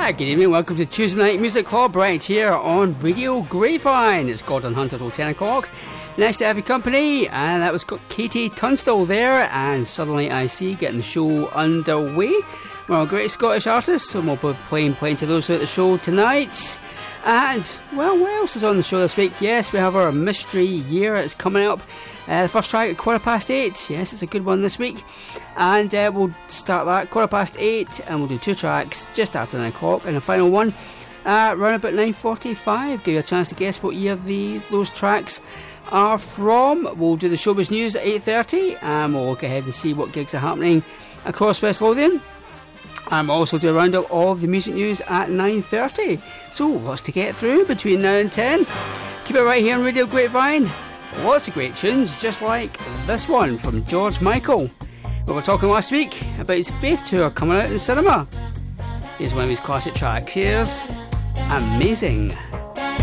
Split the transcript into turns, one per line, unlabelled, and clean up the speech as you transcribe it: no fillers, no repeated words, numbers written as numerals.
Good evening, welcome to Tuesday Night Music Club right here on Radio Grapevine. It's Gordon Hunter till 10 o'clock. Nice to have you company, and that was Katie Tunstall there, and Suddenly I See, getting the show underway. Well, great Scottish artists, and we'll be playing plenty of those throughout the show tonight. And, well, what else is on the show this week? Yes, we have our Mystery Year, it's coming up. The first track at 8:15. Yes, it's a good one this week. And we'll start that 8:15, and we'll do two tracks just after 9 o'clock, and the final one around about 9:45. Give you a chance to guess what year those tracks are from. We'll do the showbiz news at 8:30, and we'll look ahead and see what gigs are happening across West Lothian. And we'll also do a roundup of the music news at 9:30. So lots to get through between now and 10. Keep it right here on Radio Grapevine. Lots of great tunes, just like this one from George Michael. We were talking last week about his Faith Tour coming out in the cinema. Here's one of his classic tracks. Here's Amazing.